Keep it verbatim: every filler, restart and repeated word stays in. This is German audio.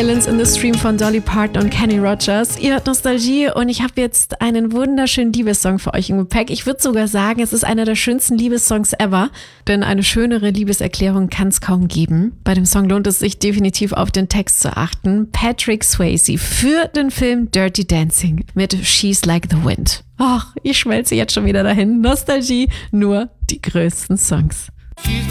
Silence in the Stream von Dolly Parton und Kenny Rogers. Ihr hört Nostalgie und ich habe jetzt einen wunderschönen Liebessong für euch im Gepäck. Ich würde sogar sagen, es ist einer der schönsten Liebessongs ever, denn eine schönere Liebeserklärung kann es kaum geben. Bei dem Song lohnt es sich definitiv auf den Text zu achten. Patrick Swayze für den Film Dirty Dancing mit She's Like the Wind. Ach, ich schmelze jetzt schon wieder dahin. Nostalgie, nur die größten Songs. She's